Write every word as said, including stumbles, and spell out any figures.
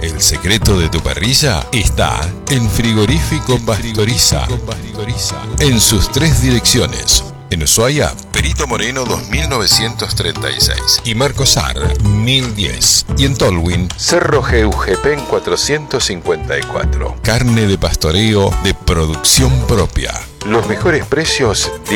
El secreto de tu parrilla está en Frigorífico Pastoriza, en sus tres direcciones. En Ushuaia, Perito Moreno dos mil novecientos treinta y seis y Marcos Ar mil diez. Y en Tolwyn, Cerro Geujepen cuatrocientos cincuenta y cuatro. Carne de pastoreo de producción propia. Los mejores precios